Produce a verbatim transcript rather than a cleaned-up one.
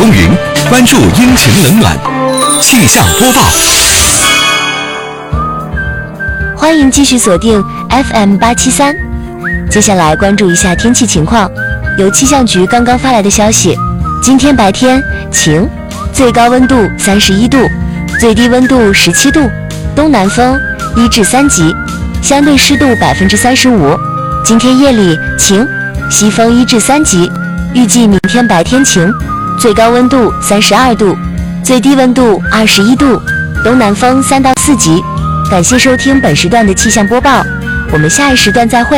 风云，关注阴晴冷暖。气象播报。 欢迎继续锁定 F M 八七三。接下来关注一下天气情况。由气象局刚刚发来的消息，今天白天晴，最高温度三十一度，最低温度十七度，东南风一至三级，相对湿度百分之三十五。今天夜里晴，西风一至三级，预计明天白天晴，最高温度三十二度，最低温度二十一度，东南风三到四级。感谢收听本时段的气象播报，我们下一时段再会。